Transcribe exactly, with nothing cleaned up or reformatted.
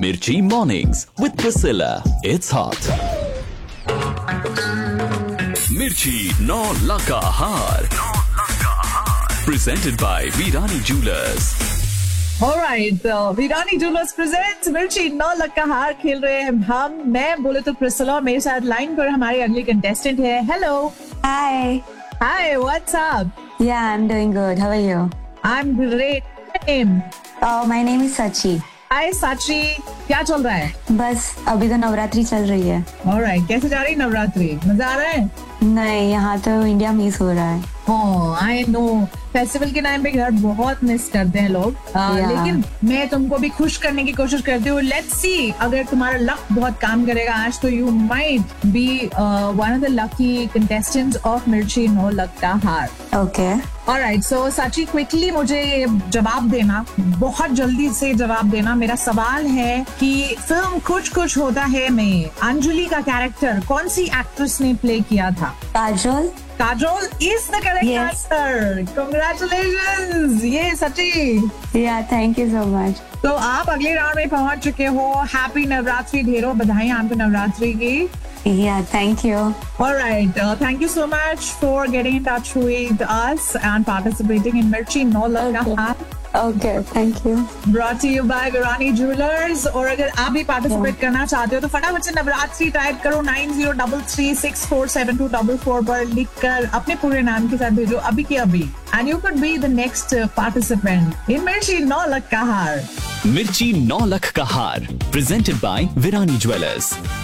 Mirchi Mornings with Priscilla. It's hot. Mirchi नौ लका हार. Presented by Virani Jewelers. Alright, so Virani Jewelers presents Mirchi नौ लका हार. खेल रहे हैं हम. मैं बोले तो प्रिसिला और मेरे साथ लाइन पर हमारी अगली कंटेस्टेंट है. Hello. Hi. Hi, what's up? Yeah, I'm doing good. How are you? I'm great. Name? Oh, my name is Sachi. Hi, Sachi. क्या चल रहा है? बस अभी तो नवरात्रि चल रही है. Alright, कैसे जा रही है नवरात्रि? मजा आ रहा है? नहीं, यहाँ तो इंडिया मिस हो रहा है. Oh, I know. फेस्टिवल के टाइम पे घर बहुत मिस करते हैं लोग. uh, yeah. लेकिन मैं तुमको भी खुश करने की कोशिश करती हूँ. लेट्स सी अगर तुम्हारा लक बहुत काम करेगा आज तो you might be one of the lucky contestants of मिर्ची नौ लका हार. ओके. ऑलराइट, सो सची क्विकली मुझे जवाब देना, बहुत जल्दी से जवाब देना. मेरा सवाल है कि फिल्म कुछ कुछ होता है में अंजलि का कैरेक्टर कौन सी एक्ट्रेस ने प्ले किया था? Kajol. Kajol is the correct Yes. answer. Congratulations. ये सची. Yeah, thank you so much. तो आप अगले राउंड में पहुंच चुके हो. हैप्पी नवरात्रि. ढेरों बधाई आपको नवरात्रि की. Yeah, thank you. All right. Uh, thank you so much for getting in touch with us and participating in Mirchi नौ लका हार. Okay, thank you. Brought to you by Virani Jewelers. और अगर आप भी पार्टिसिपेट करना चाहते हो तो फटाफट से नवरात्रि टाइप करो nine zero three three six four seven to four four पर लिखकर अपने पूरे नाम के साथ भेजो अभी के अभी. And you could be the next participant in Mirchi नौ लका हार. Mirchi नौ लख का हार. Presented by Virani Jewelers.